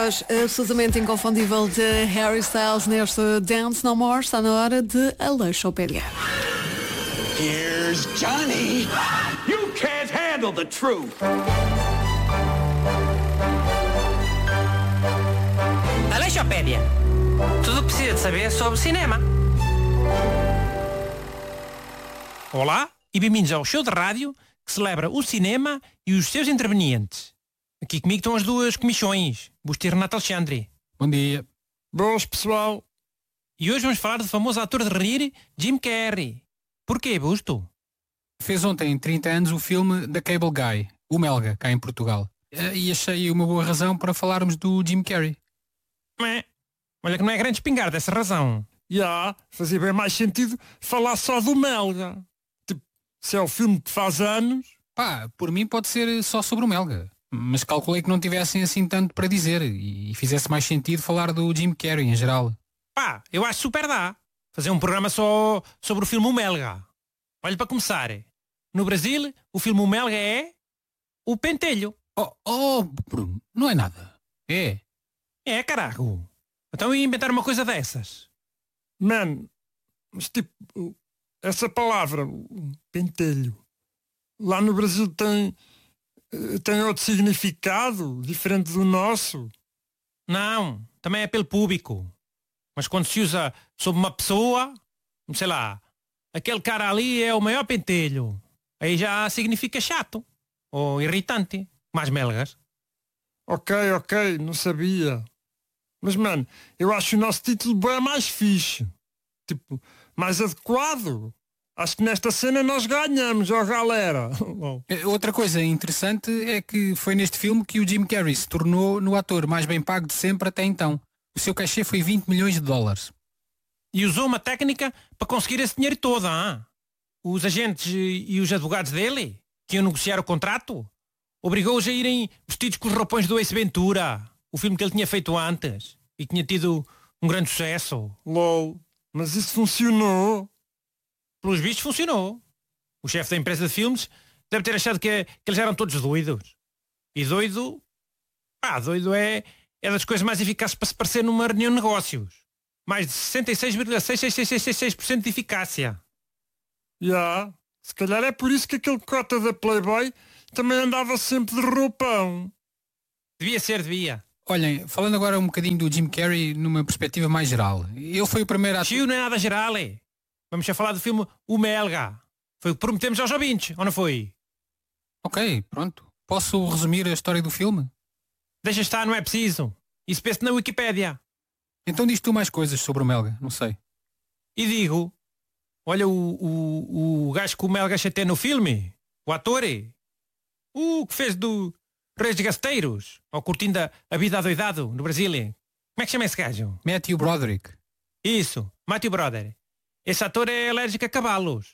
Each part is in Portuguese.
Absolutamente inconfundível de Harry Styles neste Dance No More. Está na hora de Aleixopédia. Here's Johnny. You can't handle the truth. Aleixopédia. Tudo o que precisa de saber sobre cinema. Olá e bem-vindos ao show de rádio que celebra o cinema e os seus intervenientes. Aqui comigo estão as duas comissões, Busto e Renato Alexandre. Bom dia. Boas, pessoal. E hoje vamos falar do famoso ator de rir, Jim Carrey. Porquê, Busto? Fez ontem 30 anos o filme The Cable Guy, o Melga, cá em Portugal. E achei uma boa razão para falarmos do Jim Carrey. Olha que não é grande espingarda essa razão. Fazia bem mais sentido falar só do Melga. Tipo, se é o filme que faz anos... Por mim pode ser só sobre o Melga. Mas calculei que não tivessem assim tanto para dizer e fizesse mais sentido falar do Jim Carrey em geral. Eu acho super dá. Fazer um programa só sobre o filme O Melga. Olha, para começar, no Brasil, o filme O Melga é O Pentelho. Bruno, não é nada. É, carago. Então ia inventar uma coisa dessas. Mas tipo, essa palavra, pentelho, lá no Brasil tem outro significado, diferente do nosso? Não, também é pelo público. Mas quando se usa sobre uma pessoa, sei lá, aquele cara ali é o maior pentelho. Aí já significa chato ou irritante, mais melgas. Ok, não sabia. Mas, eu acho o nosso título bem mais fixe. Tipo, mais adequado. Acho que nesta cena nós ganhamos, galera. Outra coisa interessante é que foi neste filme que o Jim Carrey se tornou no ator mais bem pago de sempre até então. O seu cachê foi 20 milhões de dólares. E usou uma técnica para conseguir esse dinheiro todo, Os agentes e os advogados dele, que iam negociar o contrato, obrigou-os a irem vestidos com os roupões do Ace Ventura, o filme que ele tinha feito antes e que tinha tido um grande sucesso. Mas isso funcionou. Pelos vistos funcionou. O chefe da empresa de filmes deve ter achado que eles eram todos doidos. E doido é das coisas mais eficazes para se parecer numa reunião de negócios. Mais de 66,6666% de eficácia. Se calhar é por isso que aquele cota da Playboy também andava sempre de roupão. Devia. Olhem, falando agora um bocadinho do Jim Carrey numa perspectiva mais geral. Ele foi o primeiro ator... Não é nada geral, Vamos já falar do filme O Melga. Foi o que prometemos aos ouvintes, ou não foi? Ok, pronto. Posso resumir a história do filme? Deixa estar, não é preciso. Isso pensa na Wikipédia. Então diz tu mais coisas sobre o Melga, não sei. E digo, olha o gajo que o Melga chateia no filme, o ator, o que fez do Reis de Gasteiros, ou curtindo a vida adoidado no Brasil. Como é que chama esse gajo? Matthew Broderick. Isso, Matthew Broderick. Esse ator é alérgico a cavalos.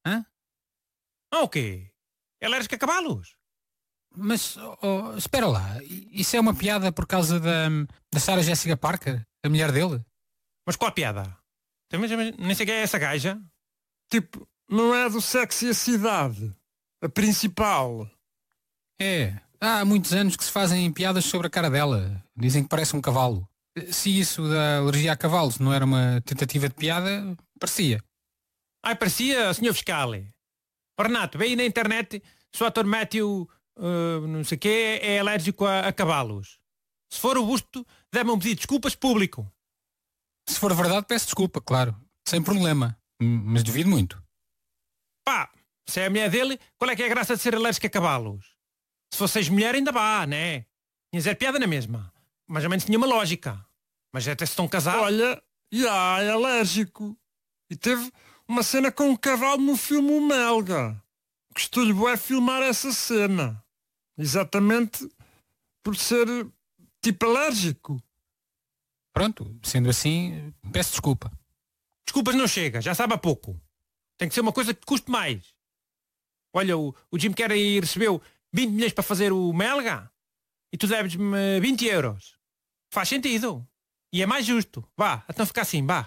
O quê? É alérgico a cavalos? Mas, espera lá, isso é uma piada por causa da Sarah Jessica Parker, a mulher dele? Mas qual a piada? Nem sei quem é essa gaja. Tipo, não é do Sexy a Cidade, a principal. Há muitos anos que se fazem piadas sobre a cara dela. Dizem que parece um cavalo. Se isso da alergia a cavalos não era uma tentativa de piada, parecia. Parecia, senhor fiscal. Renato, vê aí na internet se o ator Matthew, não sei o quê, é alérgico a cavalos. Se for o Busto, deve-me pedir desculpas público. Se for verdade, peço desculpa, claro. Sem problema. Mas duvido muito. Se é a mulher dele, qual é que é a graça de ser alérgico a cavalos? Se fosseis mulher ainda vá, né? Tinha zero piada na mesma. Mais ou menos tinha uma lógica. Mas até se estão casados... Olha, é alérgico. E teve uma cena com um cavalo no filme O Melga. Gostou-lhe bué filmar essa cena. Exatamente por ser tipo alérgico. Pronto, sendo assim, peço desculpa. Desculpas não chega, já sabe há pouco. Tem que ser uma coisa que custe mais. Olha, o Jim Carrey recebeu 20 milhões para fazer o Melga e tu deves-me 20 euros. Faz sentido. E é mais justo. Vá, então fica assim, vá.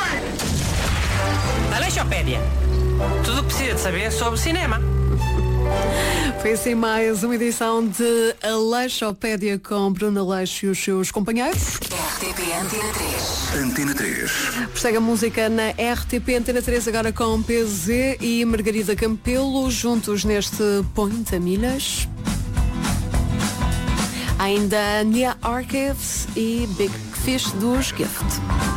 Aleixopédia. Tudo o que precisa de saber sobre cinema. Foi assim mais uma edição de Aleixopédia com Bruno Aleixo e os seus companheiros. RTP Antena 3. Antena 3. Segue a música na RTP Antena 3 agora com PZ e Margarida Campelo juntos neste Point a Milhas. Ainda Nia Archives e Big Fish dos Gift.